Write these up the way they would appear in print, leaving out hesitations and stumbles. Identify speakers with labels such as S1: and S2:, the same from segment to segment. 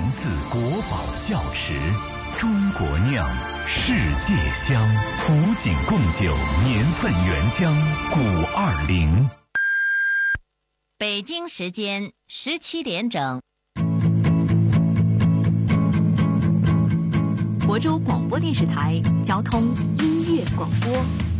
S1: 自国宝窖池，中国酿，世界香。古井贡酒年份原浆520。
S2: 北京时间17点整。
S3: 亳州广播电视台交通音乐广播。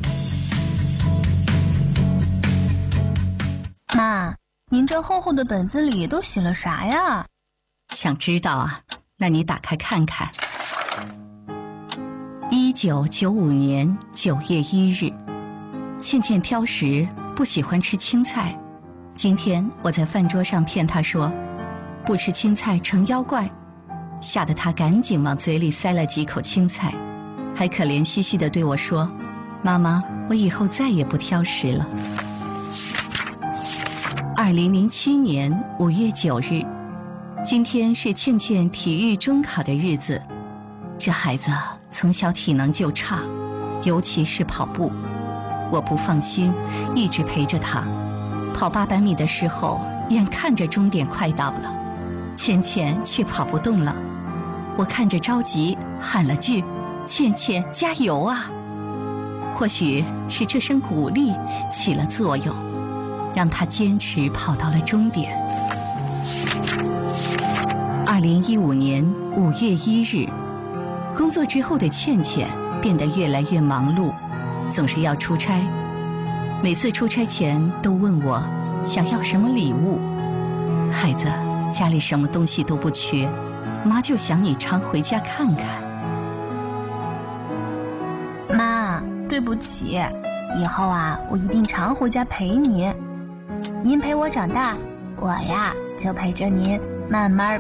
S4: 妈，您这厚厚的本子里都写了啥呀？
S5: 想知道啊？那你打开看看。1995年9月1日，倩倩挑食，不喜欢吃青菜。今天我在饭桌上骗她说，不吃青菜成妖怪，吓得她赶紧往嘴里塞了几口青菜，还可怜兮兮地对我说：“妈妈，我以后再也不挑食了。”2007年5月9日，今天是倩倩体育中考的日子。这孩子从小体能就差，尤其是跑步。我不放心，一直陪着他。跑800米的时候，眼看着终点快到了，倩倩却跑不动了。我看着着急，喊了句：“倩倩，加油啊！”或许是这声鼓励起了作用，让她坚持跑到了终点。2015年5月1日，工作之后的倩倩变得越来越忙碌，总是要出差。每次出差前都问我想要什么礼物。孩子，家里什么东西都不缺，妈就想你常回家看看。
S4: 妈，对不起，以后啊，我一定常回家陪您。您陪我长大，我呀就陪着您慢慢